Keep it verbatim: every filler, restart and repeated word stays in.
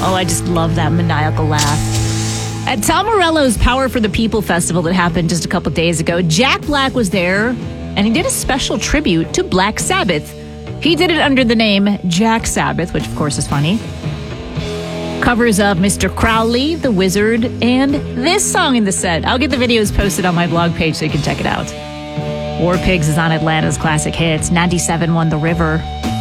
Oh, I just love that maniacal laugh. At Tom Morello's Power for the People festival that happened just a couple days ago, Jack Black was there, and he did a special tribute to Black Sabbath. He did it under the name Jack Sabbath, which of course is funny. Covers of Mister Crowley, The Wizard, and this song in the set. I'll get the videos posted on my blog page so you can check it out. War Pigs is on Atlanta's Classic Hits. ninety-seven point one The River.